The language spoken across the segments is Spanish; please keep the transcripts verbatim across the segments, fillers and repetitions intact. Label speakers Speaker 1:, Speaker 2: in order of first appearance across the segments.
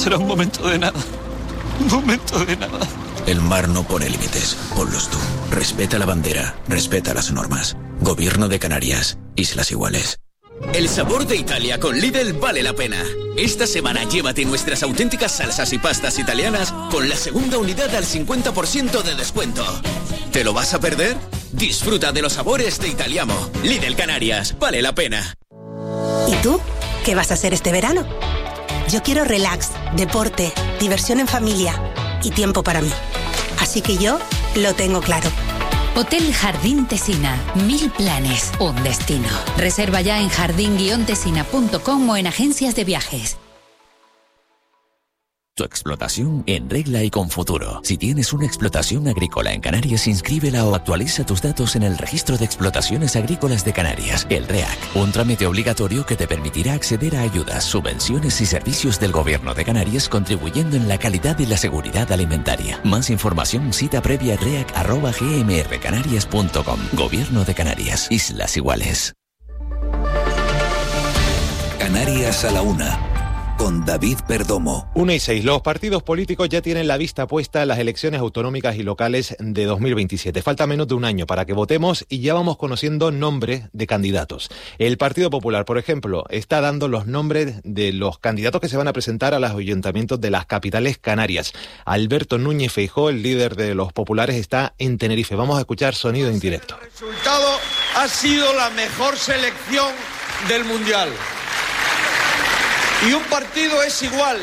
Speaker 1: será un momento de nada. Un momento de nada.
Speaker 2: El mar no pone límites, ponlos tú. Respeta la bandera, respeta las normas. Gobierno de Canarias, Islas Iguales.
Speaker 3: El sabor de Italia con Lidl vale la pena. Esta semana llévate nuestras auténticas salsas y pastas italianas con la segunda unidad al cincuenta por ciento de descuento. ¿Te lo vas a perder? Disfruta de los sabores de Italiamo. Lidl Canarias, vale la pena.
Speaker 4: ¿Y tú? ¿Qué vas a hacer este verano? Yo quiero relax, deporte, diversión en familia y tiempo para mí. Así que yo lo tengo claro.
Speaker 5: Hotel Jardín Tesina. Mil planes, un destino. Reserva ya en jardín guion tesina punto com o en agencias de viajes.
Speaker 6: Tu explotación en regla y con futuro. Si tienes una explotación agrícola en Canarias, inscríbela o actualiza tus datos en el Registro de Explotaciones Agrícolas de Canarias, el REAC. Un trámite obligatorio que te permitirá acceder a ayudas, subvenciones y servicios del Gobierno de Canarias, contribuyendo en la calidad y la seguridad alimentaria. Más información, cita previa reac arroba gmrcanarias punto com. Gobierno de Canarias, Islas Iguales.
Speaker 2: Canarias a la una. Con David Perdomo.
Speaker 7: Una y seis. Los partidos políticos ya tienen la vista puesta en las elecciones autonómicas y locales de dos mil veintisiete. Falta menos de un año para que votemos y ya vamos conociendo nombres de candidatos. El Partido Popular, por ejemplo, está dando los nombres de los candidatos que se van a presentar a los ayuntamientos de las capitales canarias. Alberto Núñez Feijóo, el líder de los populares, está en Tenerife. Vamos a escuchar sonido en directo.
Speaker 8: El resultado ha sido la mejor selección del Mundial. Y un partido es igual.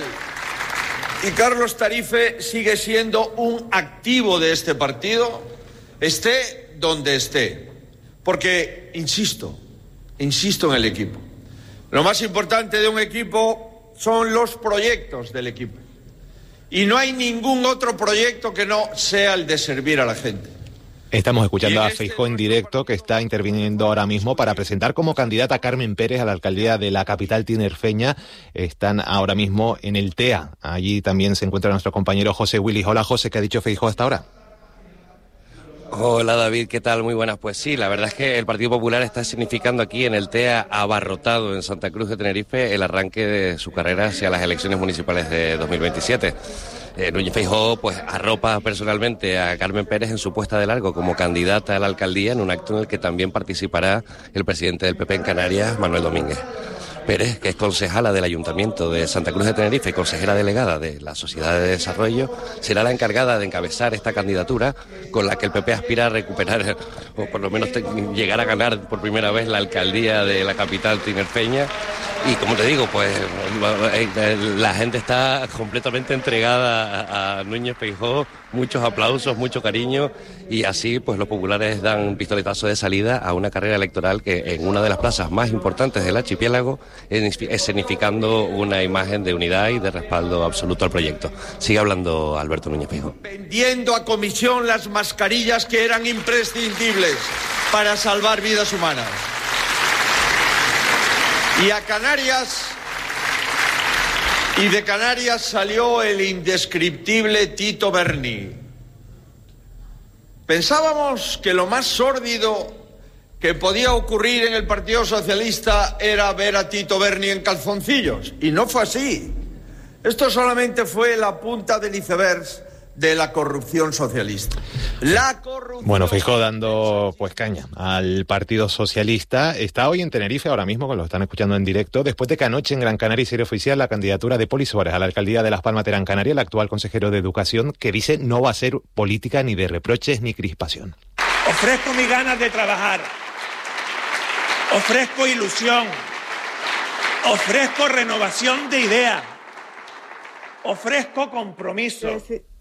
Speaker 8: Y Carlos Tarife sigue siendo un activo de este partido, esté donde esté. Porque, insisto, insisto en el equipo. Lo más importante de un equipo son los proyectos del equipo. Y no hay ningún otro proyecto que no sea el de servir a la gente.
Speaker 7: Estamos escuchando a Feijóo en directo, que está interviniendo ahora mismo para presentar como candidata a Carmen Pérez a la alcaldía de la capital tinerfeña. Están ahora mismo en el T E A. Allí también se encuentra nuestro compañero José Willis. Hola, José, ¿qué ha dicho Feijóo hasta ahora?
Speaker 9: Hola David, ¿qué tal? Muy buenas. Pues sí, la verdad es que el Partido Popular está significando aquí en el T E A, abarrotado en Santa Cruz de Tenerife, el arranque de su carrera hacia las elecciones municipales de dos mil veintisiete. Eh, Núñez Feijóo pues arropa personalmente a Carmen Pérez en su puesta de largo como candidata a la alcaldía, en un acto en el que también participará el presidente del P P en Canarias, Manuel Domínguez Pérez, que es concejala del Ayuntamiento de Santa Cruz de Tenerife y consejera delegada de la Sociedad de Desarrollo. Será la encargada de encabezar esta candidatura con la que el P P aspira a recuperar, o por lo menos te, llegar a ganar por primera vez la alcaldía de la capital tinerfeña. Y como te digo, pues la gente está completamente entregada a, a Núñez Feijóo, muchos aplausos, mucho cariño, y así pues los populares dan un pistoletazo de salida a una carrera electoral que en una de las plazas más importantes del archipiélago es escenificando una imagen de unidad y de respaldo absoluto al proyecto. Sigue hablando Alberto Núñez Feijóo.
Speaker 8: Vendiendo a comisión las mascarillas que eran imprescindibles para salvar vidas humanas. Y a Canarias, y de Canarias salió el indescriptible Tito Berni. Pensábamos que lo más sórdido que podía ocurrir en el Partido Socialista era ver a Tito Berni en calzoncillos, y no fue así. Esto solamente fue la punta del iceberg de la corrupción socialista. La corrupción...
Speaker 7: Bueno, Feijóo dando pues caña al Partido Socialista. Está hoy en Tenerife, ahora mismo, que lo están escuchando en directo, después de que anoche en Gran Canaria hiciera oficial la candidatura de Poli Suárez a la alcaldía de Las Palmas de Gran Canaria, el actual consejero de Educación, que dice no va a ser política ni de reproches ni crispación.
Speaker 10: Ofrezco mis ganas de trabajar, ofrezco ilusión, ofrezco renovación de ideas, ofrezco compromiso.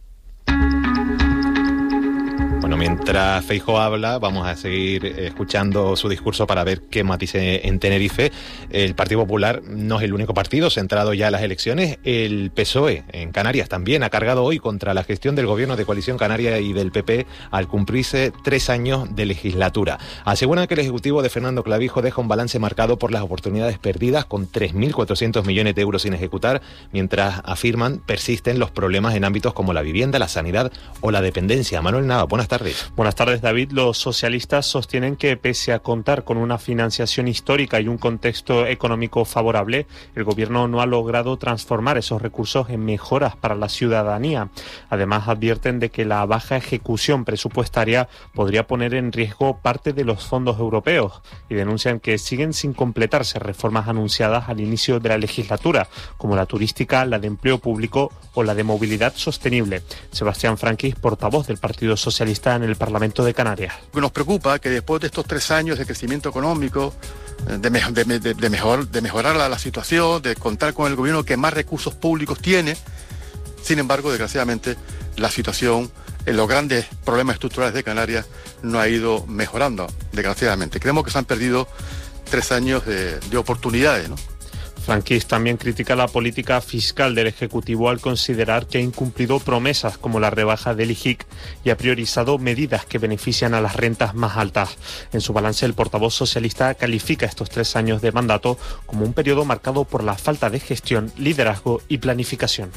Speaker 7: Bueno, mientras Feijóo habla, vamos a seguir escuchando su discurso para ver qué matice en Tenerife. El Partido Popular no es el único partido centrado ya en las elecciones. El P S O E en Canarias también ha cargado hoy contra la gestión del gobierno de coalición canaria y del P P al cumplirse tres años de legislatura. Aseguran que el Ejecutivo de Fernando Clavijo deja un balance marcado por las oportunidades perdidas, con tres mil cuatrocientos millones de euros sin ejecutar, mientras afirman persisten los problemas en ámbitos como la vivienda, la sanidad o la dependencia. Manuel Nava, buenas tardes. tardes.
Speaker 11: Buenas tardes, David. Los socialistas sostienen que pese a contar con una financiación histórica y un contexto económico favorable, el gobierno no ha logrado transformar esos recursos en mejoras para la ciudadanía. Además, advierten de que la baja ejecución presupuestaria podría poner en riesgo parte de los fondos europeos y denuncian que siguen sin completarse reformas anunciadas al inicio de la legislatura, como la turística, la de empleo público o la de movilidad sostenible. Sebastián Franquis, portavoz del Partido Socialista en el Parlamento de Canarias.
Speaker 12: Nos preocupa que después de estos tres años de crecimiento económico, de, me, de, de, de, mejor, de mejorar la, la situación, de contar con el gobierno que más recursos públicos tiene, sin embargo, desgraciadamente, la situación en los grandes problemas estructurales de Canarias no ha ido mejorando, desgraciadamente. Creemos que se han perdido tres años de, de oportunidades, ¿no?
Speaker 11: Franquis también critica la política fiscal del Ejecutivo al considerar que ha incumplido promesas como la rebaja del I G I C y ha priorizado medidas que benefician a las rentas más altas. En su balance, el portavoz socialista califica estos tres años de mandato como un periodo marcado por la falta de gestión, liderazgo y planificación.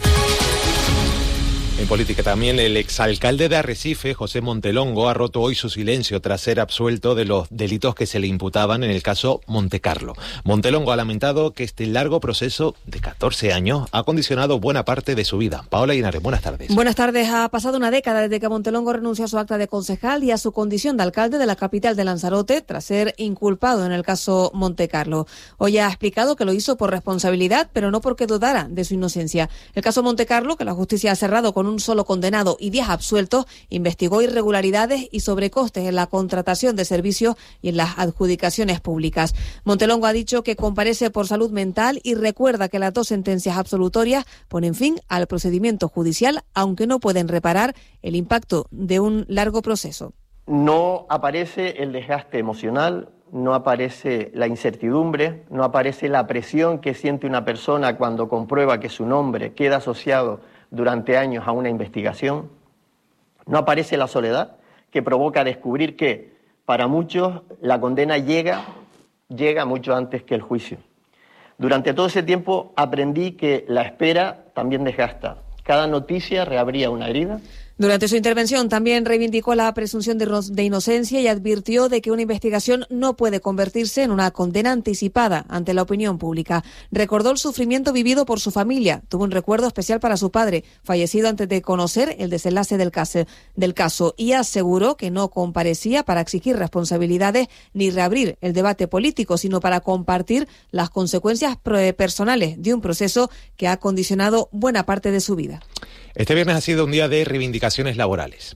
Speaker 7: En política también, el exalcalde de Arrecife, José Montelongo, ha roto hoy su silencio tras ser absuelto de los delitos que se le imputaban en el caso Montecarlo. Montelongo ha lamentado que este largo proceso de catorce años ha condicionado buena parte de su vida. Paola Linares, buenas tardes.
Speaker 13: Buenas tardes. Ha pasado una década desde que Montelongo renunció a su acta de concejal y a su condición de alcalde de la capital de Lanzarote tras ser inculpado en el caso Montecarlo. Hoy ha explicado que lo hizo por responsabilidad, pero no porque dudara de su inocencia. El caso Montecarlo, que la justicia ha cerrado con un solo condenado y diez absueltos, investigó irregularidades y sobrecostes en la contratación de servicios y en las adjudicaciones públicas. Montelongo ha dicho que comparece por salud mental y recuerda que las dos sentencias absolutorias ponen fin al procedimiento judicial, aunque no pueden reparar el impacto de un largo proceso.
Speaker 14: No aparece el desgaste emocional, no aparece la incertidumbre, no aparece la presión que siente una persona cuando comprueba que su nombre queda asociado durante años a una investigación. No aparece la soledad que provoca descubrir que para muchos la condena llega, llega mucho antes que el juicio. Durante todo ese tiempo aprendí que la espera también desgasta. Cada noticia reabría una herida.
Speaker 13: Durante su intervención también reivindicó la presunción de inocencia y advirtió de que una investigación no puede convertirse en una condena anticipada ante la opinión pública. Recordó el sufrimiento vivido por su familia. Tuvo un recuerdo especial para su padre, fallecido antes de conocer el desenlace del caso, del caso y aseguró que no comparecía para exigir responsabilidades ni reabrir el debate político, sino para compartir las consecuencias personales de un proceso que ha condicionado buena parte de su vida.
Speaker 7: Este viernes ha sido un día de reivindicaciones laborales.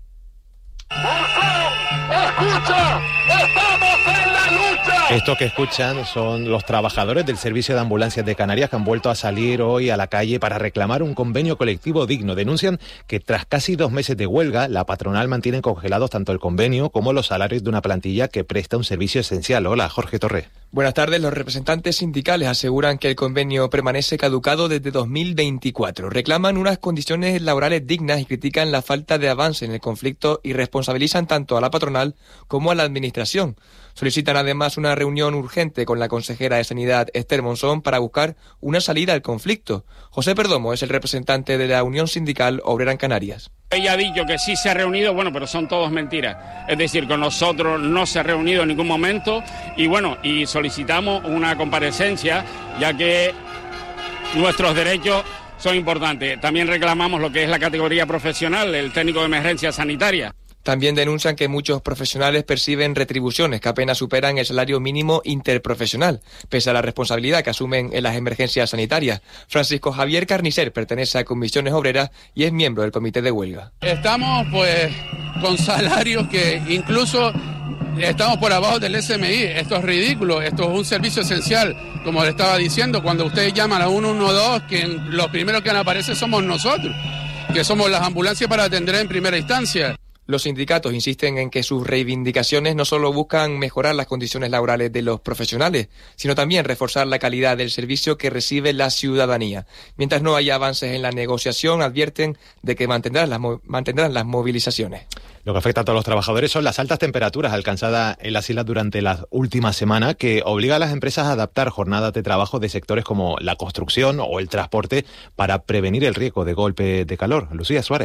Speaker 15: ¡Escucha! ¡Estamos en la lucha!
Speaker 7: Estos que escuchan son los trabajadores del Servicio de Ambulancias de Canarias que han vuelto a salir hoy a la calle para reclamar un convenio colectivo digno. Denuncian que tras casi dos meses de huelga, la patronal mantiene congelados tanto el convenio como los salarios de una plantilla que presta un servicio esencial. Hola, Jorge Torre.
Speaker 16: Buenas tardes. Los representantes sindicales aseguran que el convenio permanece caducado desde dos mil veinticuatro. Reclaman unas condiciones laborales dignas y critican la falta de avance en el conflicto y responsabilizan tanto a la patronal como a la administración. Solicitan además una reunión urgente con la consejera de Sanidad, Esther Monzón, para buscar una salida al conflicto. José Perdomo es el representante de la Unión Sindical Obrera en Canarias.
Speaker 17: Ella ha dicho que sí se ha reunido, bueno, pero son todos mentiras. Es decir, con nosotros no se ha reunido en ningún momento y bueno, y solicitamos una comparecencia, ya que nuestros derechos son importantes. También reclamamos lo que es la categoría profesional, el técnico de emergencia sanitaria.
Speaker 16: También denuncian que muchos profesionales perciben retribuciones que apenas superan el salario mínimo interprofesional, pese a la responsabilidad que asumen en las emergencias sanitarias. Francisco Javier Carnicer pertenece a Comisiones Obreras y es miembro del comité de huelga.
Speaker 18: Estamos pues con salarios que incluso estamos por abajo del S M I. Esto es ridículo, esto es un servicio esencial. Como le estaba diciendo, cuando ustedes llaman a uno uno dos, que los primeros que aparecen somos nosotros, que somos las ambulancias para atender en primera instancia.
Speaker 16: Los sindicatos insisten en que sus reivindicaciones no solo buscan mejorar las condiciones laborales de los profesionales, sino también reforzar la calidad del servicio que recibe la ciudadanía. Mientras no haya avances en la negociación, advierten de que mantendrán las, mantendrán las movilizaciones.
Speaker 7: Lo que afecta a todos los trabajadores son las altas temperaturas alcanzadas en las islas durante la última semana, que obliga a las empresas a adaptar jornadas de trabajo de sectores como la construcción o el transporte para prevenir el riesgo de golpe de calor. Lucía Suárez.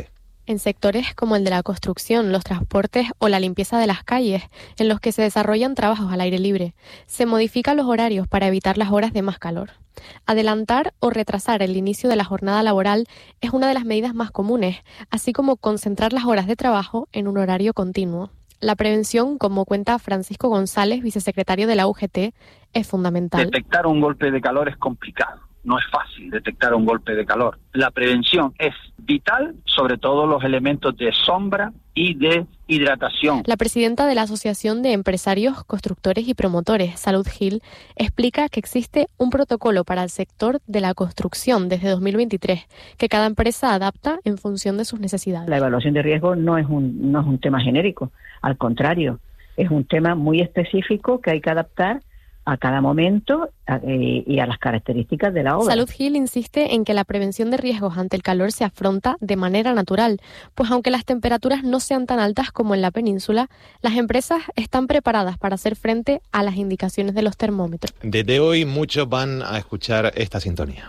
Speaker 19: en sectores como el de la construcción, los transportes o la limpieza de las calles, en los que se desarrollan trabajos al aire libre. Se modifican los horarios para evitar las horas de más calor. Adelantar o retrasar el inicio de la jornada laboral es una de las medidas más comunes, así como concentrar las horas de trabajo en un horario continuo. La prevención, como cuenta Francisco González, vicesecretario de la U G T, es fundamental.
Speaker 20: Detectar un golpe de calor es complicado. No es fácil detectar un golpe de calor. La prevención es vital, sobre todo los elementos de sombra y de hidratación.
Speaker 19: La presidenta de la Asociación de Empresarios, Constructores y Promotores, Salud Gil, explica que existe un protocolo para el sector de la construcción desde dos mil veintitrés, que cada empresa adapta en función de sus necesidades.
Speaker 21: La evaluación de riesgo no es un, no es un tema genérico, al contrario, es un tema muy específico que hay que adaptar a cada momento eh, y a las características de la obra.
Speaker 19: Salud Gil insiste en que la prevención de riesgos ante el calor se afronta de manera natural, pues aunque las temperaturas no sean tan altas como en la península, las empresas están preparadas para hacer frente a las indicaciones de los termómetros.
Speaker 7: Desde hoy muchos van a escuchar esta sintonía.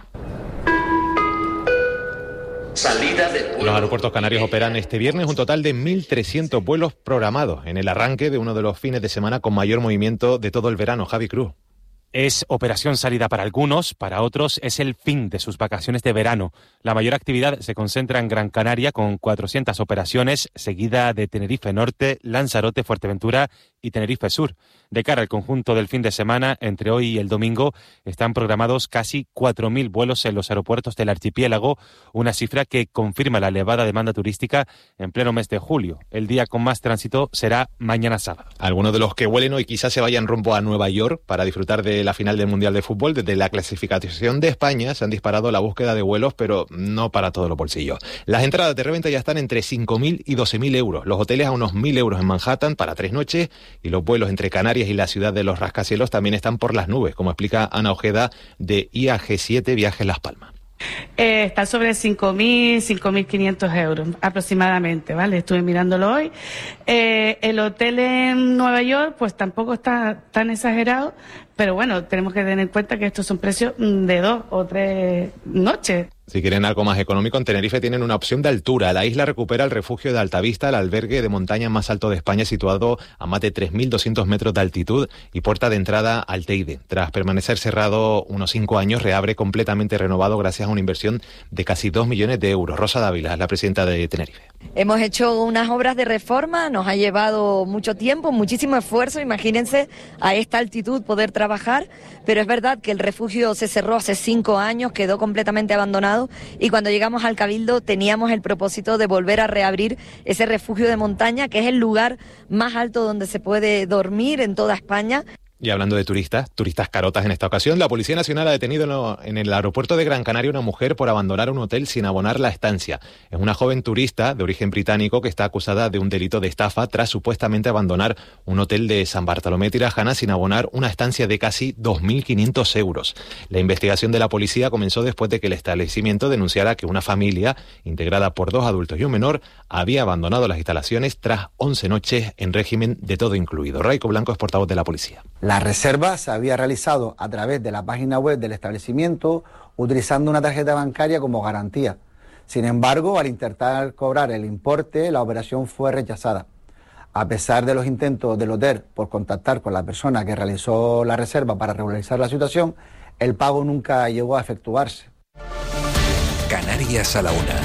Speaker 3: Salida de vuelo.
Speaker 7: Los aeropuertos canarios operan este viernes un total de mil trescientos vuelos programados en el arranque de uno de los fines de semana con mayor movimiento de todo el verano. Javi Cruz.
Speaker 22: Es operación salida para algunos, para otros es el fin de sus vacaciones de verano. La mayor actividad se concentra en Gran Canaria con cuatrocientas operaciones, seguida de Tenerife Norte, Lanzarote, Fuerteventura y Tenerife Sur. De cara al conjunto del fin de semana, entre hoy y el domingo, están programados casi cuatro mil vuelos en los aeropuertos del archipiélago, una cifra que confirma la elevada demanda turística en pleno mes de julio. El día con más tránsito será mañana sábado.
Speaker 7: Algunos de los que vuelen hoy quizás se vayan rumbo a Nueva York para disfrutar de la final del Mundial de Fútbol. Desde la clasificación de España se han disparado la búsqueda de vuelos, pero no para todos los bolsillos. Las entradas de reventa ya están entre cinco mil y doce mil euros. Los hoteles a unos mil euros en Manhattan para tres noches y los vuelos entre Canarias y la ciudad de los rascacielos también están por las nubes, como explica Ana Ojeda de I A G siete Viajes Las Palmas.
Speaker 23: Eh, está sobre cinco mil, cinco mil quinientos euros aproximadamente, ¿vale? Estuve mirándolo hoy. Eh, el hotel en Nueva York, pues tampoco está tan exagerado, pero bueno, tenemos que tener en cuenta que estos son precios de dos o tres noches.
Speaker 7: Si quieren algo más económico, en Tenerife tienen una opción de altura. La isla recupera el refugio de Altavista, el albergue de montaña más alto de España, situado a más de tres mil doscientos metros de altitud y puerta de entrada al Teide. Tras permanecer cerrado unos cinco años, reabre completamente renovado gracias a una inversión de casi dos millones de euros. Rosa Dávila, la presidenta de Tenerife.
Speaker 24: Hemos hecho unas obras de reforma, nos ha llevado mucho tiempo, muchísimo esfuerzo, imagínense a esta altitud poder trabajar, pero es verdad que el refugio se cerró hace cinco años, quedó completamente abandonado y cuando llegamos al Cabildo teníamos el propósito de volver a reabrir ese refugio de montaña, que es el lugar más alto donde se puede dormir en toda España.
Speaker 7: Y hablando de turistas, turistas carotas en esta ocasión, la Policía Nacional ha detenido en el aeropuerto de Gran Canaria una mujer por abandonar un hotel sin abonar la estancia. Es una joven turista de origen británico que está acusada de un delito de estafa tras supuestamente abandonar un hotel de San Bartolomé Tirajana sin abonar una estancia de casi dos mil quinientos euros. La investigación de la policía comenzó después de que el establecimiento denunciara que una familia, integrada por dos adultos y un menor, había abandonado las instalaciones tras once noches en régimen de todo incluido. Raico Blanco es portavoz de la policía.
Speaker 25: La reserva se había realizado a través de la página web del establecimiento utilizando una tarjeta bancaria como garantía. Sin embargo, al intentar cobrar el importe, la operación fue rechazada. A pesar de los intentos del hotel por contactar con la persona que realizó la reserva para regularizar la situación, el pago nunca llegó a efectuarse.
Speaker 2: Canarias a la una.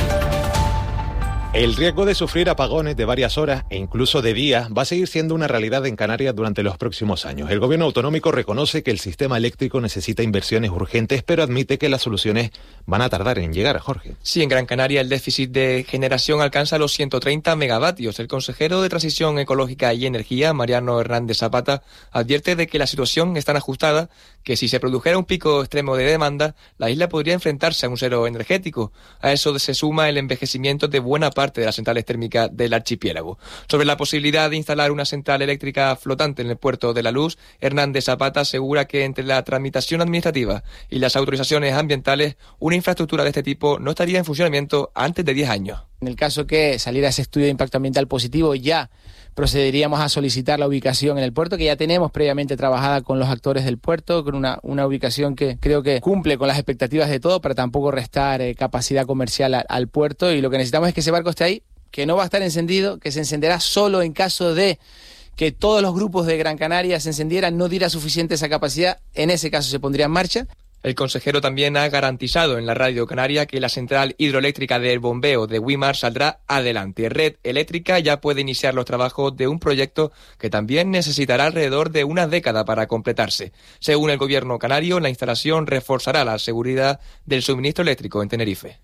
Speaker 7: El riesgo de sufrir apagones de varias horas e incluso de días va a seguir siendo una realidad en Canarias durante los próximos años. El gobierno autonómico reconoce que el sistema eléctrico necesita inversiones urgentes, pero admite que las soluciones van a tardar en llegar. Jorge.
Speaker 16: Sí, en Gran Canaria el déficit de generación alcanza los ciento treinta megavatios. El consejero de Transición Ecológica y Energía, Mariano Hernández Zapata, advierte de que la situación es tan ajustada que si se produjera un pico extremo de demanda, la isla podría enfrentarse a un cero energético. A eso se suma el envejecimiento de buena parte de las centrales térmicas del archipiélago. Sobre la posibilidad de instalar una central eléctrica flotante en el puerto de La Luz, Hernández Zapata asegura que entre la tramitación administrativa y las autorizaciones ambientales, una infraestructura de este tipo no estaría en funcionamiento antes de diez años.
Speaker 26: En el caso que saliera ese estudio de impacto ambiental positivo, ya
Speaker 1: procederíamos a solicitar la ubicación en el puerto, que ya tenemos previamente trabajada con los actores del puerto, con una, una ubicación que creo que cumple con las expectativas de todo, para tampoco restar eh, capacidad comercial a, al puerto, y lo que necesitamos es que ese barco esté ahí, que no va a estar encendido, que se encenderá solo en caso de que todos los grupos de Gran Canaria se encendieran, no diera suficiente esa capacidad, en ese caso se pondría en marcha.
Speaker 16: El consejero también ha garantizado en la Radio Canaria que la central hidroeléctrica del bombeo de Güímar saldrá adelante. Red Eléctrica ya puede iniciar los trabajos de un proyecto que también necesitará alrededor de una década para completarse. Según el gobierno canario, la instalación reforzará la seguridad del suministro eléctrico en Tenerife.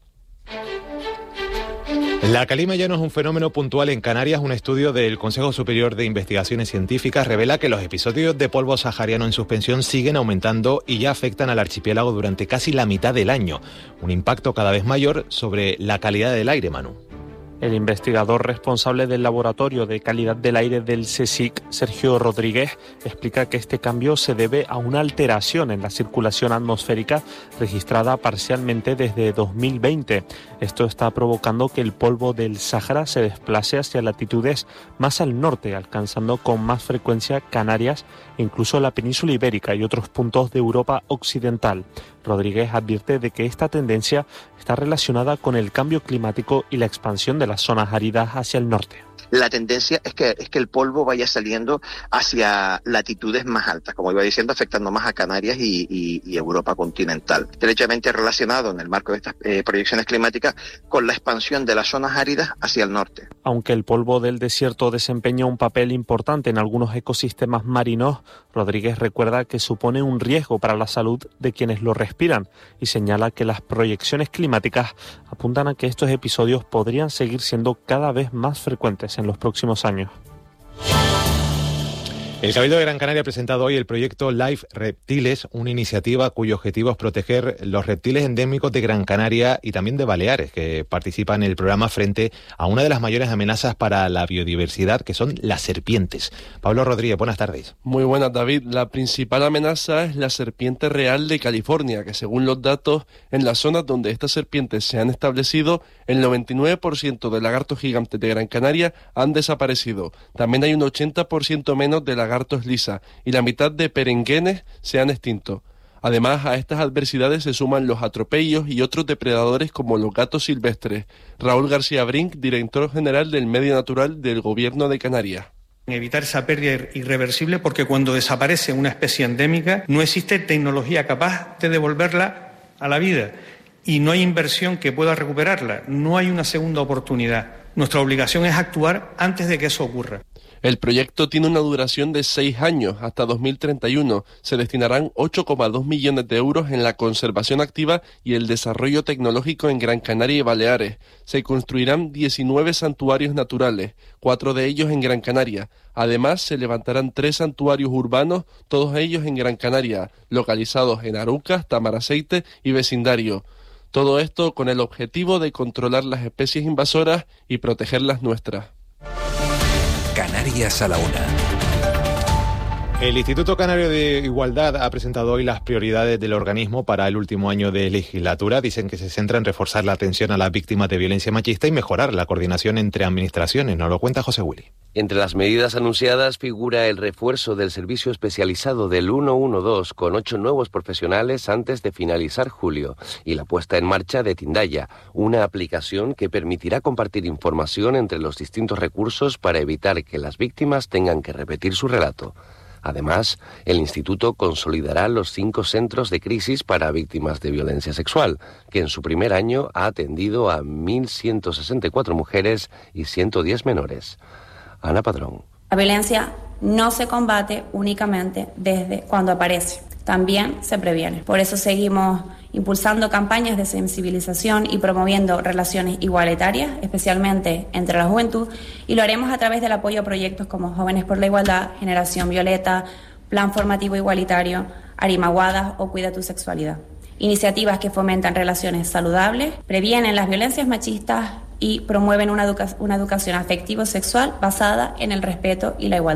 Speaker 7: La calima ya no es un fenómeno puntual en Canarias. Un estudio del Consejo Superior de Investigaciones Científicas revela que los episodios de polvo sahariano en suspensión siguen aumentando y ya afectan al archipiélago durante casi la mitad del año. Un impacto cada vez mayor sobre la calidad del aire, Manu.
Speaker 11: El investigador responsable del Laboratorio de Calidad del Aire del CSIC, Sergio Rodríguez, explica que este cambio se debe a una alteración en la circulación atmosférica registrada parcialmente desde dos mil veinte. Esto está provocando que el polvo del Sáhara se desplace hacia latitudes más al norte, alcanzando con más frecuencia Canarias, incluso la península ibérica y otros puntos de Europa occidental. Rodríguez advierte de que esta tendencia está relacionada con el cambio climático y la expansión de las zonas áridas hacia el norte.
Speaker 4: La tendencia es que, es que el polvo vaya saliendo hacia latitudes más altas, como iba diciendo, afectando más a Canarias y, y, y Europa continental. Derechamente relacionado en el marco de estas eh, proyecciones climáticas con la expansión de las zonas áridas hacia el norte.
Speaker 11: Aunque el polvo del desierto desempeña un papel importante en algunos ecosistemas marinos, Rodríguez recuerda que supone un riesgo para la salud de quienes lo respiran y señala que las proyecciones climáticas apuntan a que estos episodios podrían seguir siendo cada vez más frecuentes en los próximos años.
Speaker 7: El Cabildo de Gran Canaria ha presentado hoy el proyecto Life Reptiles, una iniciativa cuyo objetivo es proteger los reptiles endémicos de Gran Canaria y también de Baleares, que participan en el programa frente a una de las mayores amenazas para la biodiversidad, que son las serpientes. Pablo Rodríguez, buenas tardes.
Speaker 5: Muy buenas, David. La principal amenaza es la serpiente real de California, que según los datos, en las zonas donde estas serpientes se han establecido, el noventa y nueve por ciento de lagartos gigantes de Gran Canaria han desaparecido. También hay un ochenta por ciento menos de lagartos lisa y la mitad de perenguenes se han extinto. Además, a estas adversidades se suman los atropellos y otros depredadores como los gatos silvestres. Raúl García Brink, director general del Medio Natural del Gobierno de Canarias.
Speaker 6: Evitar esa pérdida irreversible, porque cuando desaparece una especie endémica no existe tecnología capaz de devolverla a la vida y no hay inversión que pueda recuperarla, no hay una segunda oportunidad. Nuestra obligación es actuar antes de que eso ocurra.
Speaker 5: El proyecto tiene una duración de seis años, hasta dos mil treinta y uno. Se destinarán ocho coma dos millones de euros en la conservación activa y el desarrollo tecnológico en Gran Canaria y Baleares. Se construirán diecinueve santuarios naturales, cuatro de ellos en Gran Canaria. Además, se levantarán tres santuarios urbanos, todos ellos en Gran Canaria, localizados en Arucas, Tamaraceite y vecindario. Todo esto con el objetivo de controlar las especies invasoras y proteger las nuestras.
Speaker 9: Canarias a la una.
Speaker 7: El Instituto Canario de Igualdad ha presentado hoy las prioridades del organismo para el último año de legislatura. Dicen que se centra en reforzar la atención a las víctimas de violencia machista y mejorar la coordinación entre administraciones. Nos lo cuenta José Willy.
Speaker 26: Entre las medidas anunciadas figura el refuerzo del servicio especializado del ciento doce con ocho nuevos profesionales antes de finalizar julio y la puesta en marcha de Tindaya, una aplicación que permitirá compartir información entre los distintos recursos para evitar que las víctimas tengan que repetir su relato. Además, el Instituto consolidará los cinco centros de crisis para víctimas de violencia sexual, que en su primer año ha atendido a mil ciento sesenta y cuatro mujeres y ciento diez menores. Ana Padrón.
Speaker 27: La violencia no se combate únicamente desde cuando aparece, también se previene. Por eso seguimos impulsando campañas de sensibilización y promoviendo relaciones igualitarias, especialmente entre la juventud, y lo haremos a través del apoyo a proyectos como Jóvenes por la Igualdad, Generación Violeta, Plan Formativo Igualitario, Arimaguadas o Cuida tu Sexualidad. Iniciativas que fomentan relaciones saludables, previenen las violencias machistas y promueven una, educa- una educación afectivo-sexual basada en el respeto y la igualdad.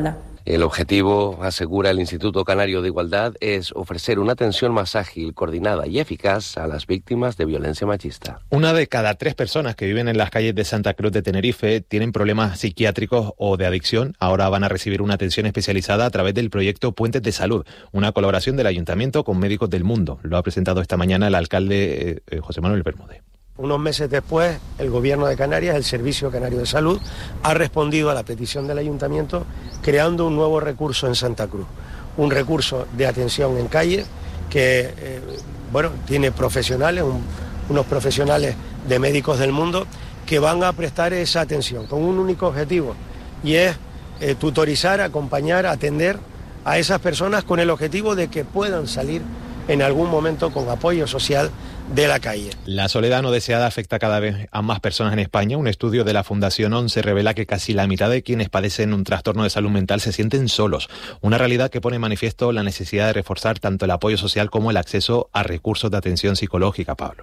Speaker 26: El objetivo, asegura el Instituto Canario de Igualdad, es ofrecer una atención más ágil, coordinada y eficaz a las víctimas de violencia machista.
Speaker 7: Una de cada tres personas que viven en las calles de Santa Cruz de Tenerife tienen problemas psiquiátricos o de adicción. Ahora van a recibir una atención especializada a través del proyecto Puentes de Salud, una colaboración del Ayuntamiento con Médicos del Mundo. Lo ha presentado esta mañana el alcalde eh, José Manuel Bermúdez.
Speaker 8: Unos meses después, el Gobierno de Canarias, el Servicio Canario de Salud, ha respondido a la petición del Ayuntamiento creando un nuevo recurso en Santa Cruz. Un recurso de atención en calle que eh, bueno, tiene profesionales, un, unos profesionales de Médicos del Mundo que van a prestar esa atención con un único objetivo y es eh, tutorizar, acompañar, atender a esas personas con el objetivo de que puedan salir en algún momento con apoyo social de la calle.
Speaker 7: La soledad no deseada afecta cada vez a más personas en España. Un estudio de la Fundación ONCE revela que casi la mitad de quienes padecen un trastorno de salud mental se sienten solos. Una realidad que pone en manifiesto la necesidad de reforzar tanto el apoyo social como el acceso a recursos de atención psicológica, Pablo.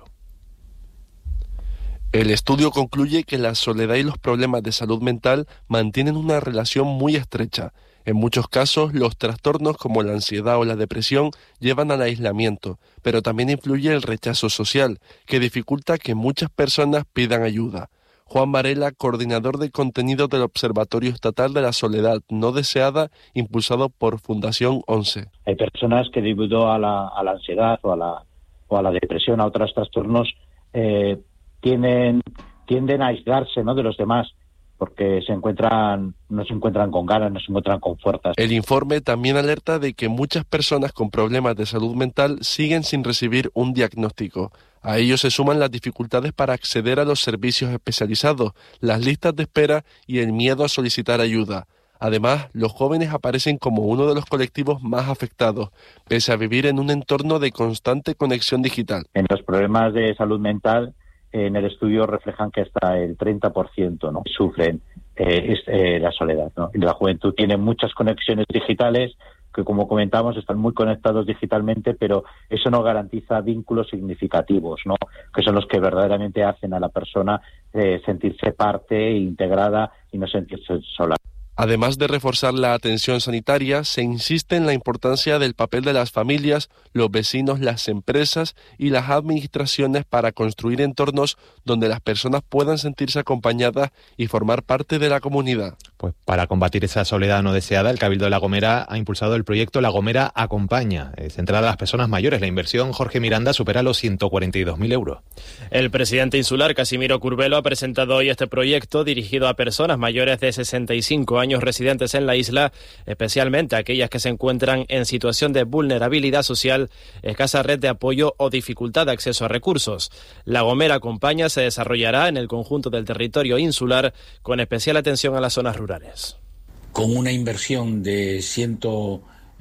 Speaker 5: El estudio concluye que la soledad y los problemas de salud mental mantienen una relación muy estrecha. En muchos casos, los trastornos como la ansiedad o la depresión llevan al aislamiento, pero también influye el rechazo social, que dificulta que muchas personas pidan ayuda. Juan Varela, coordinador de contenido del Observatorio Estatal de la Soledad No Deseada, impulsado por Fundación ONCE.
Speaker 9: Hay personas que debido a la, a la ansiedad o a la, o a la depresión, a otros trastornos, eh, tienen, tienden a aislarse, ¿no?, de los demás, porque se encuentran, no se encuentran con ganas, no se encuentran con fuerzas.
Speaker 5: El informe también alerta de que muchas personas con problemas de salud mental siguen sin recibir un diagnóstico. A ello se suman las dificultades para acceder a los servicios especializados, las listas de espera y el miedo a solicitar ayuda. Además, los jóvenes aparecen como uno de los colectivos más afectados, pese a vivir en un entorno de constante conexión digital.
Speaker 9: En los problemas de salud mental, en el estudio reflejan que hasta el treinta por ciento, ¿no?, sufren eh, es, eh, la soledad, ¿no? Y la juventud tiene muchas conexiones digitales que, como comentamos, están muy conectados digitalmente, pero eso no garantiza vínculos significativos, ¿no?, que son los que verdaderamente hacen a la persona eh, sentirse parte, integrada y no sentirse sola.
Speaker 5: Además de reforzar la atención sanitaria, se insiste en la importancia del papel de las familias, los vecinos, las empresas y las administraciones para construir entornos donde las personas puedan sentirse acompañadas y formar parte de la comunidad.
Speaker 7: Pues para combatir esa soledad no deseada, el Cabildo de La Gomera ha impulsado el proyecto La Gomera Acompaña, centrada a las personas mayores. La inversión, Jorge Miranda, supera los ciento cuarenta y dos mil euros.
Speaker 10: El presidente insular, Casimiro Curbelo, ha presentado hoy este proyecto dirigido a personas mayores de sesenta y cinco años residentes en la isla, especialmente aquellas que se encuentran en situación de vulnerabilidad social, escasa red de apoyo o dificultad de acceso a recursos. La Gomera Acompaña se desarrollará en el conjunto del territorio insular, con especial atención a las zonas rurales.
Speaker 12: Con una inversión de ciento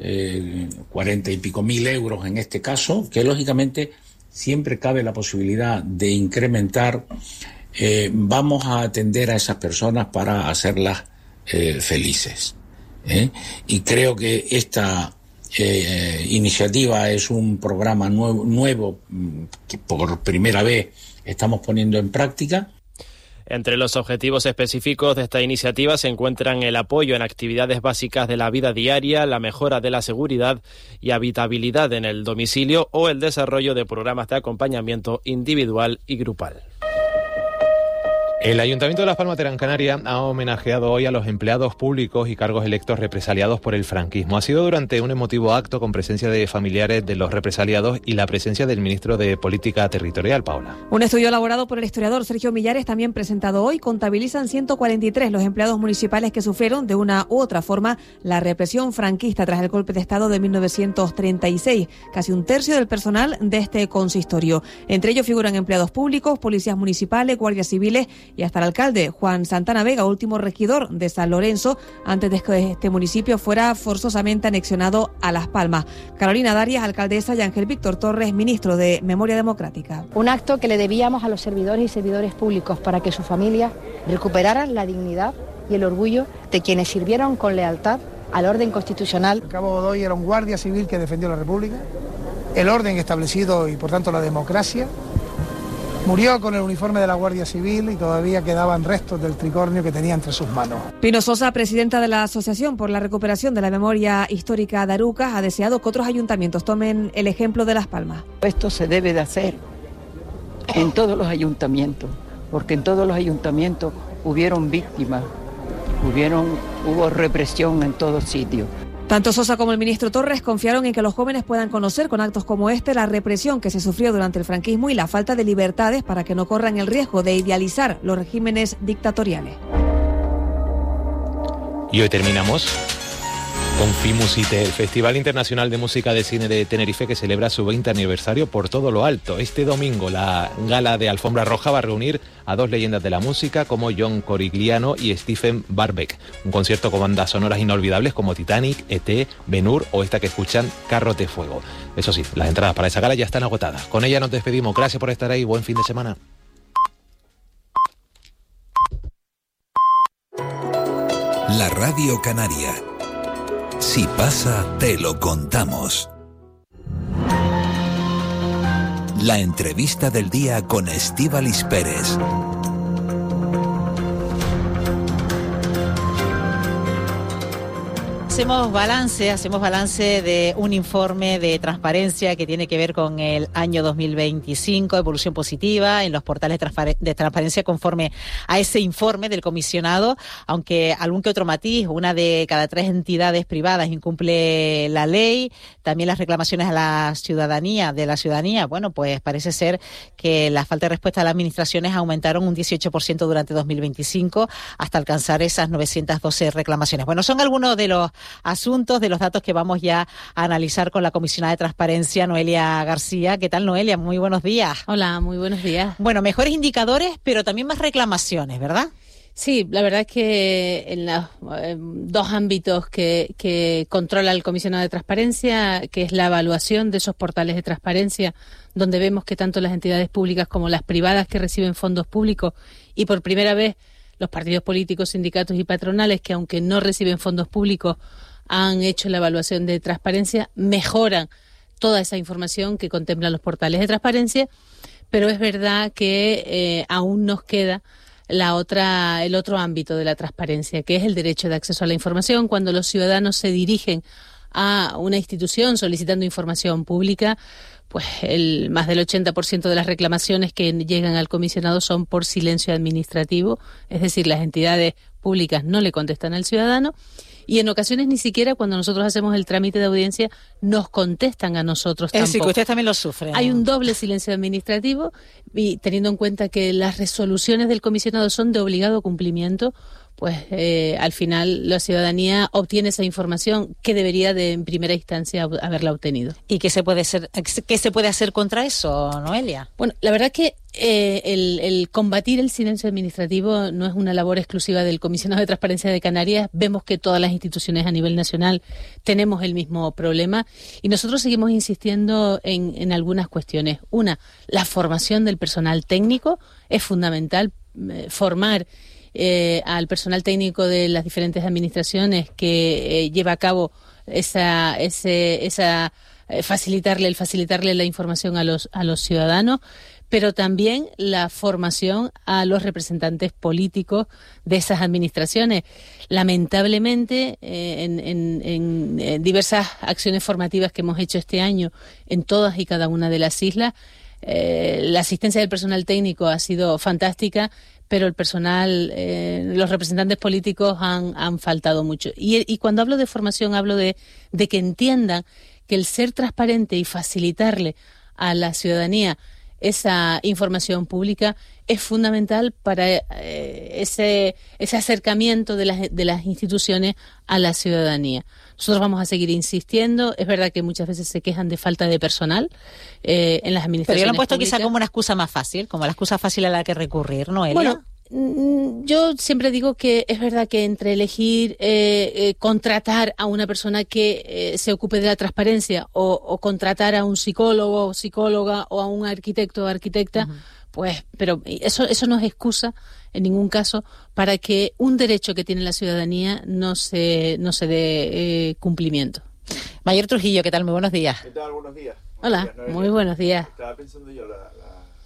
Speaker 12: cuarenta y pico mil euros en este caso, que lógicamente siempre cabe la posibilidad de incrementar, eh, vamos a atender a esas personas para hacerlas eh, felices. ¿eh? Y creo que esta eh, iniciativa es un programa nuevo, nuevo que por primera vez estamos poniendo en práctica.
Speaker 10: Entre los objetivos específicos de esta iniciativa se encuentran el apoyo en actividades básicas de la vida diaria, la mejora de la seguridad y habitabilidad en el domicilio o el desarrollo de programas de acompañamiento individual y grupal.
Speaker 7: El Ayuntamiento de Las Palmas de Gran Canaria ha homenajeado hoy a los empleados públicos y cargos electos represaliados por el franquismo. Ha sido durante un emotivo acto con presencia de familiares de los represaliados y la presencia del ministro de Política Territorial, Paula.
Speaker 13: Un estudio elaborado por el historiador Sergio Millares, también presentado hoy, contabilizan ciento cuarenta y tres los empleados municipales que sufrieron de una u otra forma la represión franquista tras el golpe de Estado de mil novecientos treinta y seis, casi un tercio del personal de este consistorio. Entre ellos figuran empleados públicos, policías municipales, guardias civiles y hasta el alcalde Juan Santana Vega, último regidor de San Lorenzo, antes de que este municipio fuera forzosamente anexionado a Las Palmas. Carolina Darias, alcaldesa, y Ángel Víctor Torres, ministro de Memoria Democrática.
Speaker 14: Un acto que le debíamos a los servidores y servidores públicos para que sus familias recuperaran la dignidad y el orgullo de quienes sirvieron con lealtad al orden constitucional.
Speaker 15: El cabo Godoy era un guardia civil que defendió la República, el orden establecido y por tanto la democracia, Murió con el uniforme de la Guardia Civil y todavía quedaban restos del tricornio que tenía entre sus manos.
Speaker 13: Pino Sosa, presidenta de la Asociación por la Recuperación de la Memoria Histórica de Arucas, ha deseado que otros ayuntamientos tomen el ejemplo de Las Palmas.
Speaker 3: Esto se debe de hacer en todos los ayuntamientos, porque en todos los ayuntamientos hubieron víctimas, hubieron, hubo represión en todos sitios.
Speaker 13: Tanto Sosa como el ministro Torres confiaron en que los jóvenes puedan conocer con actos como este la represión que se sufrió durante el franquismo y la falta de libertades para que no corran el riesgo de idealizar los regímenes dictatoriales.
Speaker 7: Y hoy terminamos con FIMUSITE, el Festival Internacional de Música de Cine de Tenerife, que celebra su veinte aniversario por todo lo alto. Este domingo la gala de Alfombra Roja va a reunir a dos leyendas de la música como John Corigliano y Stephen Barbeck. Un concierto con bandas sonoras inolvidables como Titanic, E T, Ben-Hur o esta que escuchan, Carros de Fuego. Eso sí, las entradas para esa gala ya están agotadas. Con ella nos despedimos. Gracias por estar ahí. Buen fin de semana.
Speaker 2: La Radio Canaria. Si pasa, te lo contamos. La entrevista del día con Estíbaliz Pérez.
Speaker 17: Hacemos balance, hacemos balance de un informe de transparencia que tiene que ver con el año dos mil veinticinco, evolución positiva en los portales de transparencia conforme a ese informe del comisionado, aunque algún que otro matiz, una de cada tres entidades privadas incumple la ley, también las reclamaciones a la ciudadanía, de la ciudadanía, bueno, pues parece ser que la falta de respuesta de las administraciones aumentaron un dieciocho por ciento durante dos mil veinticinco hasta alcanzar esas novecientas doce reclamaciones. Bueno, son algunos de los asuntos, de los datos que vamos ya a analizar con la comisionada de transparencia, Noelia García. ¿Qué tal, Noelia? Muy buenos días.
Speaker 18: Hola, muy buenos días.
Speaker 17: Bueno, mejores indicadores, pero también más reclamaciones, ¿verdad?
Speaker 18: Sí, la verdad es que en los eh, dos ámbitos que, que controla el comisionado de transparencia, que es la evaluación de esos portales de transparencia, donde vemos que tanto las entidades públicas como las privadas que reciben fondos públicos y por primera vez los partidos políticos, sindicatos y patronales que aunque no reciben fondos públicos han hecho la evaluación de transparencia, mejoran toda esa información que contemplan los portales de transparencia, pero es verdad que eh, aún nos queda la otra, el otro ámbito de la transparencia, que es el derecho de acceso a la información. Cuando los ciudadanos se dirigen a una institución solicitando información pública, pues el más del ochenta por ciento de las reclamaciones que llegan al comisionado son por silencio administrativo, es decir, las entidades públicas no le contestan al ciudadano y en ocasiones ni siquiera cuando nosotros hacemos el trámite de audiencia nos contestan a nosotros tampoco.
Speaker 17: Es decir, que ustedes también lo sufren.
Speaker 18: Hay un doble silencio administrativo y teniendo en cuenta que las resoluciones del comisionado son de obligado cumplimiento, pues eh, al final la ciudadanía obtiene esa información que debería de en primera instancia haberla obtenido.
Speaker 17: ¿Y qué se puede hacer, qué se puede hacer contra eso, Noelia?
Speaker 18: Bueno, la verdad que eh, el, el combatir el silencio administrativo no es una labor exclusiva del Comisionado de Transparencia de Canarias. Vemos que todas las instituciones a nivel nacional tenemos el mismo problema y nosotros seguimos insistiendo en, en algunas cuestiones. Una, la formación del personal técnico es fundamental, eh, formar Eh, al personal técnico de las diferentes administraciones que eh, lleva a cabo esa, ese, esa eh, facilitarle, el facilitarle la información a los a los ciudadanos, pero también la formación a los representantes políticos de esas administraciones. Lamentablemente, eh, en, en, en, en diversas acciones formativas que hemos hecho este año en todas y cada una de las islas, eh, la asistencia del personal técnico ha sido fantástica, pero el personal, eh, los representantes políticos han, han faltado mucho. Y, y cuando hablo de formación, hablo de, de que entiendan que el ser transparente y facilitarle a la ciudadanía esa información pública es fundamental para eh, ese, ese acercamiento de las, de las instituciones a la ciudadanía. Nosotros vamos a seguir insistiendo. Es verdad que muchas veces se quejan de falta de personal eh, en las administraciones.
Speaker 17: Pero yo lo he puesto
Speaker 18: públicas.
Speaker 17: Quizá como una excusa más fácil, como la excusa fácil a la que recurrir, ¿no, Elia?
Speaker 18: Bueno, yo siempre digo que es verdad que entre elegir eh, eh, contratar a una persona que eh, se ocupe de la transparencia o, o contratar a un psicólogo o psicóloga o a un arquitecto o arquitecta, uh-huh. pues, pero eso eso no es excusa en ningún caso para que un derecho que tiene la ciudadanía no se no se dé eh, cumplimiento.
Speaker 17: Mayor Trujillo, ¿qué tal? Muy buenos días.
Speaker 19: ¿Qué tal? Buenos días.
Speaker 18: Hola,
Speaker 19: buenos días,
Speaker 18: muy buenos días.
Speaker 19: Estaba pensando yo la, la,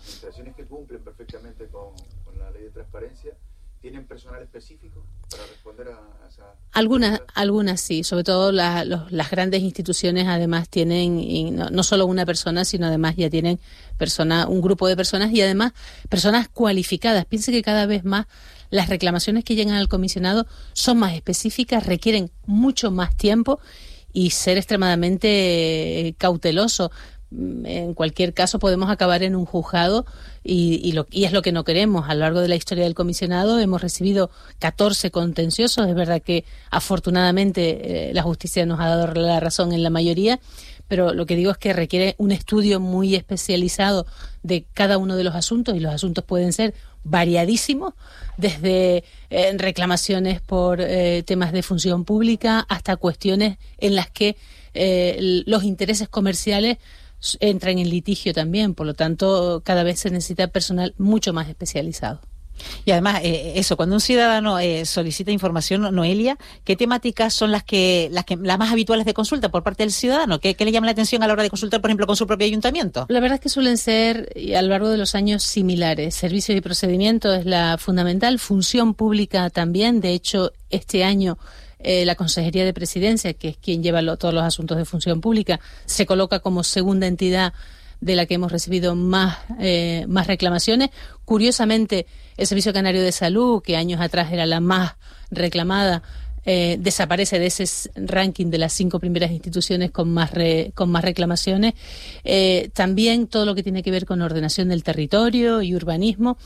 Speaker 19: administraciones que cumplen perfectamente con, con la ley de transparencia, ¿tienen personal específico para responder a, a esa...?
Speaker 18: Algunas, algunas sí, sobre todo la, los, las grandes instituciones además tienen, y no, no solo una persona, sino además ya tienen persona, un grupo de personas y además personas cualificadas. Piense que cada vez más las reclamaciones que llegan al comisionado son más específicas, requieren mucho más tiempo y ser extremadamente cauteloso. En cualquier caso podemos acabar en un juzgado y, y, lo, y es lo que no queremos. A lo largo de la historia del comisionado hemos recibido catorce contenciosos. Es verdad que afortunadamente eh, la justicia nos ha dado la razón en la mayoría, pero lo que digo es que requiere un estudio muy especializado de cada uno de los asuntos, y los asuntos pueden ser variadísimos, desde eh, reclamaciones por eh, temas de función pública hasta cuestiones en las que eh, los intereses comerciales entran en litigio también. Por lo tanto, cada vez se necesita personal mucho más especializado.
Speaker 17: Y además, eh, eso, cuando un ciudadano eh, solicita información, Noelia, ¿qué temáticas son las que, las que las más habituales de consulta por parte del ciudadano? ¿Qué, qué le llama la atención a la hora de consultar, por ejemplo, con su propio ayuntamiento?
Speaker 18: La verdad es que suelen ser, y a lo largo de los años, similares. Servicios y procedimientos es la fundamental, función pública también. De hecho, este año Eh, la Consejería de Presidencia, que es quien lleva lo, todos los asuntos de función pública, se coloca como segunda entidad de la que hemos recibido más, eh, más reclamaciones. Curiosamente, el Servicio Canario de Salud, que años atrás era la más reclamada, eh, desaparece de ese ranking de las cinco primeras instituciones con más, re, con más reclamaciones. Eh, también todo lo que tiene que ver con ordenación del territorio y urbanismo.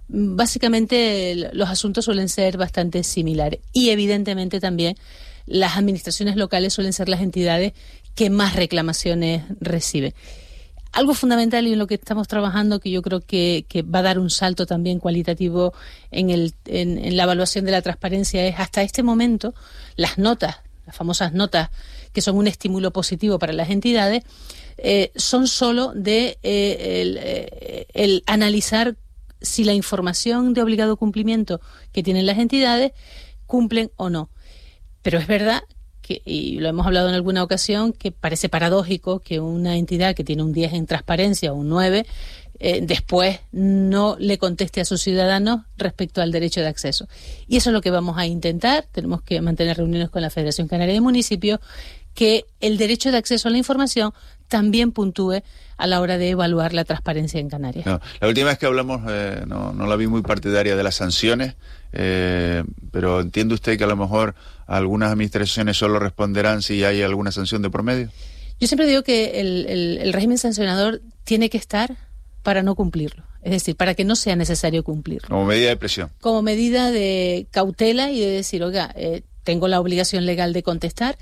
Speaker 18: Básicamente los asuntos suelen ser bastante similares y evidentemente también las administraciones locales suelen ser las entidades que más reclamaciones reciben. Algo fundamental y en lo que estamos trabajando, que yo creo que, que va a dar un salto también cualitativo en, el, en, en la evaluación de la transparencia, es hasta este momento las notas, las famosas notas que son un estímulo positivo para las entidades, eh, son solo de eh, el, eh, el analizar si la información de obligado cumplimiento que tienen las entidades cumplen o no. Pero es verdad que, y lo hemos hablado en alguna ocasión, que parece paradójico que una entidad que tiene un diez en transparencia o un nueve, eh, después no le conteste a sus ciudadanos respecto al derecho de acceso. Y eso es lo que vamos a intentar. Tenemos que mantener reuniones con la Federación Canaria de Municipios, que el derecho de acceso a la información también puntúe a la hora de evaluar la transparencia en Canarias.
Speaker 19: No, la última vez que hablamos eh, no, no la vi muy partidaria de las sanciones, eh, pero ¿entiende usted que a lo mejor algunas administraciones solo responderán si hay alguna sanción de por medio?
Speaker 18: Yo siempre digo que el, el, el régimen sancionador tiene que estar para no cumplirlo, es decir, para que no sea necesario cumplirlo.
Speaker 19: Como medida de presión.
Speaker 18: Como medida de cautela y de decir, oiga, eh, tengo la obligación legal de contestar.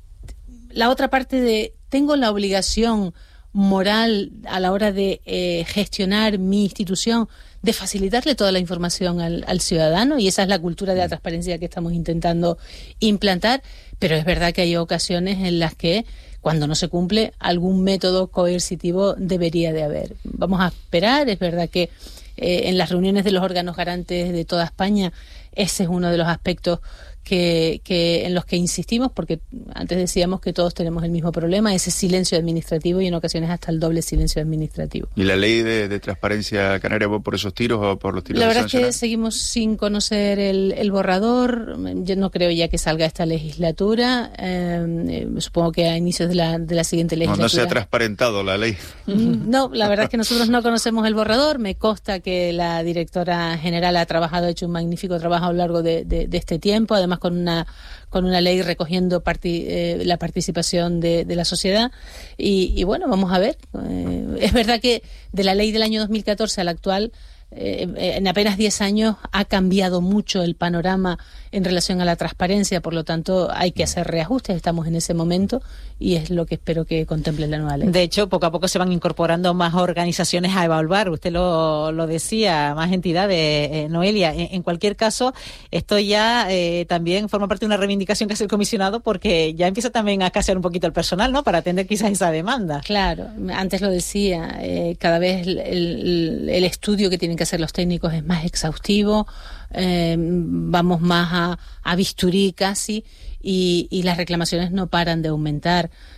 Speaker 18: La otra parte de, tengo la obligación moral a la hora de eh, gestionar mi institución, de facilitarle toda la información al, al ciudadano, y esa es la cultura de la transparencia que estamos intentando implantar. Pero es verdad que hay ocasiones en las que, cuando no se cumple, algún método coercitivo debería de haber. Vamos a esperar. Es verdad que eh, en las reuniones de los órganos garantes de toda España ese es uno de los aspectos Que, que en los que insistimos, porque antes decíamos que todos tenemos el mismo problema, ese silencio administrativo, y en ocasiones hasta el doble silencio administrativo.
Speaker 19: ¿Y la ley de, de transparencia canaria va por esos tiros o por los tiros?
Speaker 18: La
Speaker 19: de
Speaker 18: verdad es que
Speaker 19: sancionar?
Speaker 18: seguimos sin conocer el, el borrador. Yo no creo ya que salga esta legislatura. Eh, supongo que a inicios de la, de la siguiente legislatura.
Speaker 19: No, no se ha transparentado la ley.
Speaker 18: No, la verdad es que nosotros no conocemos el borrador. Me consta que la directora general ha trabajado, ha hecho un magnífico trabajo a lo largo de, de, de este tiempo, además con una con una ley recogiendo parti, eh, la participación de, de la sociedad, y, y bueno, vamos a ver. Eh, es verdad que de la ley del año dos mil catorce a la actual, eh, en apenas diez años ha cambiado mucho el panorama en relación a la transparencia, por lo tanto hay que hacer reajustes, estamos en ese momento y es lo que espero que contemple la nueva ley.
Speaker 17: De hecho, poco a poco se van incorporando más organizaciones a evaluar, usted lo, lo decía, más entidades, eh, Noelia. En, en cualquier caso, esto ya eh, también forma parte de una reivindicación que hace el comisionado, porque ya empieza también a escasear un poquito el personal, ¿no?, para atender quizás esa demanda.
Speaker 18: Claro, antes lo decía, eh, cada vez el, el, el estudio que tienen que hacer los técnicos es más exhaustivo, eh, vamos más a, a bisturí casi, y, y las reclamaciones no paran de aumentar.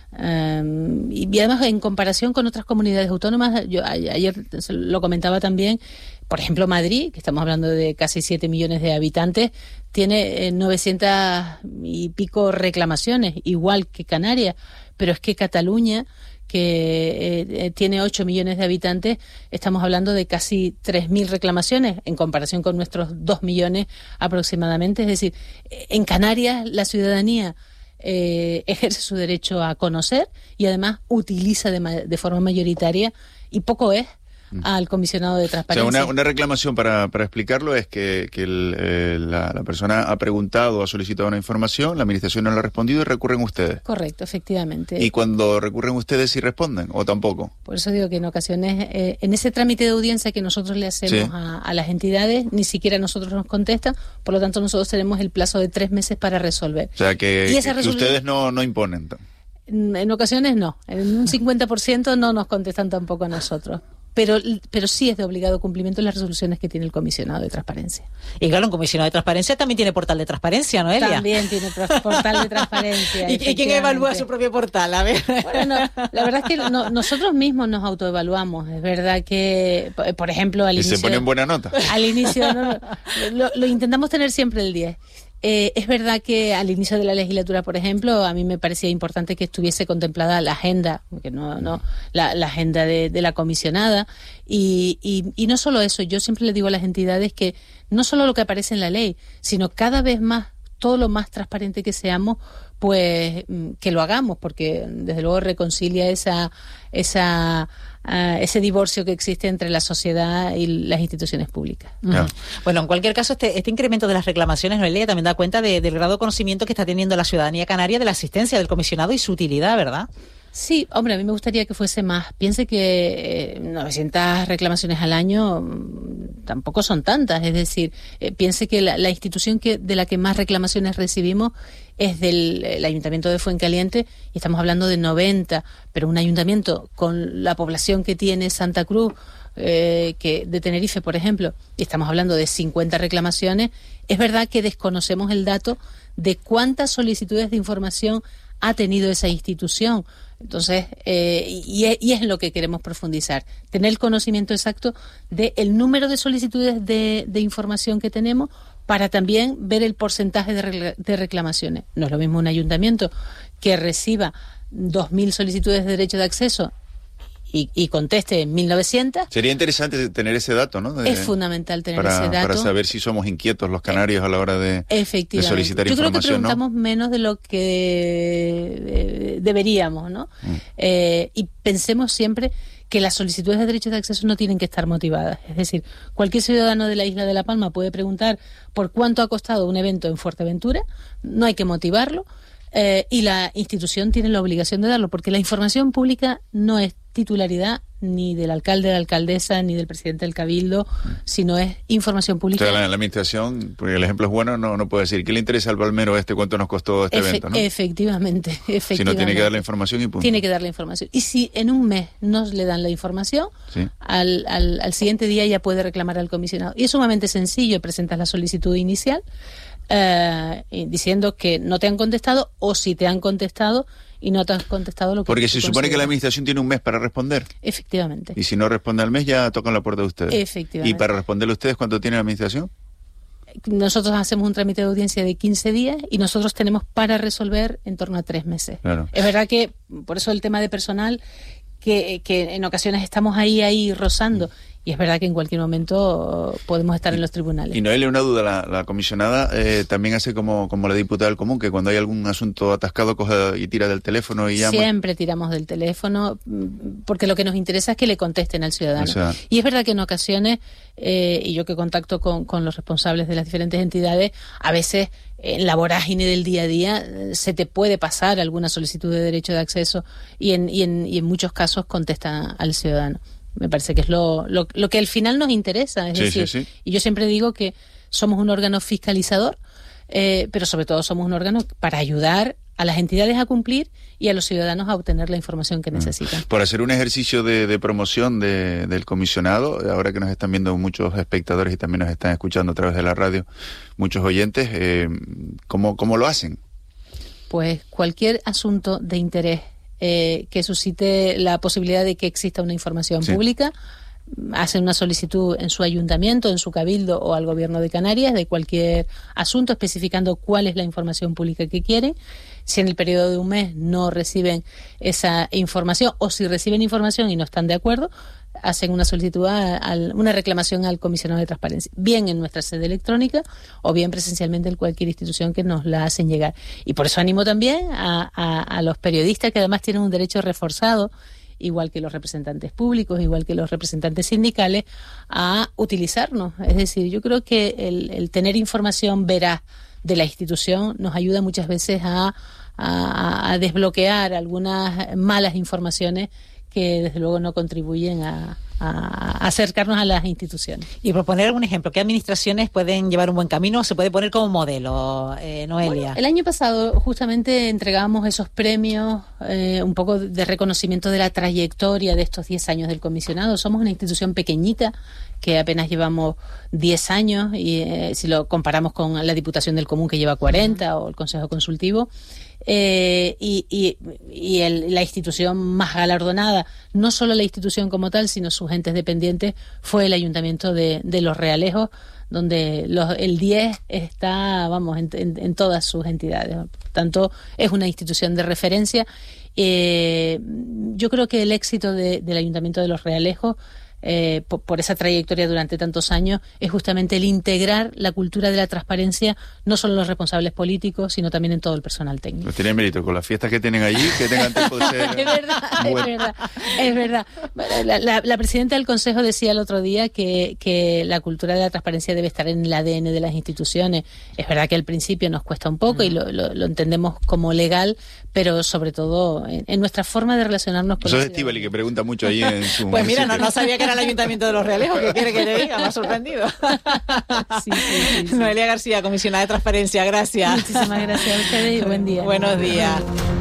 Speaker 18: Um, y, y además, en comparación con otras comunidades autónomas, yo a, ayer lo comentaba también, por ejemplo, Madrid, que estamos hablando de casi siete millones de habitantes, tiene eh, novecientas y pico reclamaciones, igual que Canarias, pero es que Cataluña, que eh, tiene ocho millones de habitantes, estamos hablando de casi tres mil reclamaciones en comparación con nuestros dos millones aproximadamente. Es decir, en Canarias la ciudadanía eh, ejerce su derecho a conocer y además utiliza de, ma- de forma mayoritaria, y poco es, al comisionado de transparencia.
Speaker 19: O sea, una, una reclamación, para, para explicarlo, es que, que el, eh, la, la persona ha preguntado, ha solicitado una información, la administración no le ha respondido y recurren ustedes.
Speaker 18: Correcto, efectivamente.
Speaker 19: ¿Y cuando recurren ustedes sí responden o tampoco?
Speaker 18: Por eso digo que en ocasiones, eh, en ese trámite de audiencia que nosotros le hacemos
Speaker 19: Sí.
Speaker 18: a, a las entidades, ni siquiera nosotros nos contestan, por lo tanto nosotros tenemos el plazo de tres meses para resolver.
Speaker 19: O sea, que,
Speaker 18: Y esa
Speaker 19: que
Speaker 18: resolu-
Speaker 19: ustedes no, no imponen.
Speaker 18: En, en ocasiones no, en un cincuenta por ciento no nos contestan tampoco a nosotros. Pero, pero sí es de obligado cumplimiento las resoluciones que tiene el comisionado de transparencia.
Speaker 17: Y claro, un comisionado de transparencia también tiene portal de transparencia, ¿no, Elia?
Speaker 18: También tiene tra- portal de transparencia.
Speaker 17: ¿Y, ¿Y quién evalúa su propio portal? A ver.
Speaker 18: Bueno, no, la verdad es que no, nosotros mismos nos autoevaluamos. Es verdad que, por ejemplo, al
Speaker 19: Y
Speaker 18: inicio...
Speaker 19: se ponen buena nota.
Speaker 18: Al inicio, no, no, lo, lo intentamos tener siempre el diez. Eh, es verdad que al inicio de la legislatura, por ejemplo, a mí me parecía importante que estuviese contemplada la agenda, que no, no, la, la agenda de, de la comisionada, y, y, y no solo eso, yo siempre le digo a las entidades que no solo lo que aparece en la ley, sino cada vez más, todo lo más transparente que seamos, pues que lo hagamos, porque desde luego reconcilia esa, esa, uh, ese divorcio que existe entre la sociedad y las instituciones públicas.
Speaker 17: Uh-huh. Bueno, en cualquier caso, este, este incremento de las reclamaciones, Noelia, también da cuenta de, del grado de conocimiento que está teniendo la ciudadanía canaria de la asistencia del comisionado y su utilidad, ¿verdad?
Speaker 18: Sí, hombre, a mí me gustaría que fuese más. Piense que eh, novecientas reclamaciones al año mmm, tampoco son tantas. Es decir, eh, piense que la, la institución que de la que más reclamaciones recibimos es del el Ayuntamiento de Fuencaliente, y estamos hablando de noventa, pero un ayuntamiento con la población que tiene Santa Cruz, eh, que de Tenerife, por ejemplo, y estamos hablando de cincuenta reclamaciones, es verdad que desconocemos el dato de cuántas solicitudes de información ha tenido esa institución. Entonces, eh, y, es, y es en lo que queremos profundizar, tener el conocimiento exacto del número de solicitudes de, de información que tenemos, para también ver el porcentaje de, re, de reclamaciones. No es lo mismo un ayuntamiento que reciba dos mil solicitudes de derecho de acceso y, y conteste en mil novecientos.
Speaker 19: Sería interesante tener ese dato, ¿no? De,
Speaker 18: es fundamental tener
Speaker 19: para,
Speaker 18: ese dato.
Speaker 19: Para saber si somos inquietos los canarios a la hora de, de solicitar
Speaker 18: Yo
Speaker 19: información. Yo creo
Speaker 18: que preguntamos, ¿no?, menos de lo que eh, deberíamos, ¿no? Mm. Eh, y pensemos siempre que las solicitudes de derechos de acceso no tienen que estar motivadas. Es decir, cualquier ciudadano de la isla de La Palma puede preguntar por cuánto ha costado un evento en Fuerteventura, no hay que motivarlo, eh, y la institución tiene la obligación de darlo, porque la información pública no es titularidad ni del alcalde, de la alcaldesa, ni del presidente del cabildo, sino es información pública.
Speaker 19: O sea, la, la administración, porque el ejemplo es bueno, no, no puede decir, ¿qué le interesa al palmero este, cuánto nos costó este
Speaker 18: Efe-
Speaker 19: evento? ¿no?
Speaker 18: Efectivamente, efectivamente.
Speaker 19: Si no, tiene que dar la información y punto.
Speaker 18: Tiene que dar la información. Y si en un mes nos le dan la información,
Speaker 19: sí.
Speaker 18: al, al, al siguiente día ya puede reclamar al comisionado. Y es sumamente sencillo, presentas la solicitud inicial, eh, diciendo que no te han contestado, o si te han contestado y no te han contestado lo que
Speaker 19: Porque se supone
Speaker 18: consideras.
Speaker 19: que la administración tiene un mes para responder.
Speaker 18: Efectivamente.
Speaker 19: Y si no responde al mes, ya tocan la puerta de ustedes.
Speaker 18: Efectivamente.
Speaker 19: ¿Y para responderle a ustedes cuánto tiene la administración?
Speaker 18: Nosotros hacemos un trámite de audiencia de quince días y nosotros tenemos para resolver en torno a tres meses.
Speaker 19: Claro.
Speaker 18: Es verdad que, por eso el tema de personal, que, que en ocasiones estamos ahí, ahí rozando. Y es verdad que en cualquier momento podemos estar en los tribunales.
Speaker 19: Y Noelia, una duda, la, la comisionada eh, también hace como, como la diputada del común, que cuando hay algún asunto atascado coge y tira del teléfono y llama.
Speaker 18: Siempre tiramos del teléfono, porque lo que nos interesa es que le contesten al ciudadano.
Speaker 19: O sea,
Speaker 18: y es verdad que en ocasiones, eh, y yo que contacto con, con los responsables de las diferentes entidades, a veces en la vorágine del día a día se te puede pasar alguna solicitud de derecho de acceso y en, y en, y en muchos casos contesta al ciudadano. Me parece que es lo, lo, lo que al final nos interesa. Es
Speaker 19: sí,
Speaker 18: decir,
Speaker 19: sí, sí.
Speaker 18: Y yo siempre digo que somos un órgano fiscalizador, eh, pero sobre todo somos un órgano para ayudar a las entidades a cumplir y a los ciudadanos a obtener la información que necesitan.
Speaker 19: Por hacer un ejercicio de, de promoción de, del comisionado, ahora que nos están viendo muchos espectadores y también nos están escuchando a través de la radio, muchos oyentes, eh, ¿cómo, cómo lo hacen?
Speaker 18: Pues cualquier asunto de interés eh, que suscite la posibilidad de que exista una información sí. pública. Hacen una solicitud en su ayuntamiento, en su cabildo o al gobierno de Canarias de cualquier asunto, especificando cuál es la información pública que quieren. Si en el periodo de un mes no reciben esa información, o si reciben información y no están de acuerdo, hacen una solicitud, a, a, una reclamación al comisionado de transparencia, bien en nuestra sede electrónica o bien presencialmente en cualquier institución que nos la hacen llegar. Y por eso animo también a, a, a los periodistas, que además tienen un derecho reforzado, igual que los representantes públicos, igual que los representantes sindicales, a utilizarnos. Es decir, yo creo que el, el tener información veraz de la institución nos ayuda muchas veces a, a, a desbloquear algunas malas informaciones que desde luego no contribuyen a, a acercarnos a las instituciones.
Speaker 17: Y proponer algún ejemplo, ¿qué administraciones pueden llevar un buen camino? ¿Se puede poner como modelo, eh, Noelia?
Speaker 18: Bueno, el año pasado justamente entregamos esos premios, eh, un poco de reconocimiento de la trayectoria de estos diez años del comisionado. Somos una institución pequeñita, que apenas llevamos diez años, y eh, si lo comparamos con la Diputación del Común, que lleva cuarenta, uh-huh. o el Consejo Consultivo, eh, y, y, y el, la institución más galardonada, no solo la institución como tal, sino sus entes dependientes, fue el Ayuntamiento de, de Los Realejos, donde los, el diez está, vamos, en, en, en todas sus entidades. Por tanto, es una institución de referencia. Eh, yo creo que el éxito de, del Ayuntamiento de Los Realejos, Eh, por, por esa trayectoria durante tantos años, es justamente el integrar la cultura de la transparencia, no solo en los responsables políticos, sino también en todo el personal técnico.
Speaker 19: Pues tiene mérito, con las fiestas que tienen allí, que tengan tiempo de ser...
Speaker 18: es verdad, es verdad, es verdad. La, la, la presidenta del Consejo decía el otro día que, que la cultura de la transparencia debe estar en el A D N de las instituciones. Es verdad que al principio nos cuesta un poco, uh-huh. y lo, lo, lo entendemos como legal, pero sobre todo en, en nuestra forma de relacionarnos con...
Speaker 19: Eso es Estíbaliz, que pregunta mucho ahí en su...
Speaker 17: Pues mira, no, no sabía que era el Ayuntamiento de Los Realejos, ¿qué quiere que le diga? Me ha sorprendido.
Speaker 18: Sí, sí, sí, sí.
Speaker 17: Noelia García, comisionada de Transparencia, gracias.
Speaker 18: Muchísimas gracias a ustedes y buen día.
Speaker 17: Buenos días.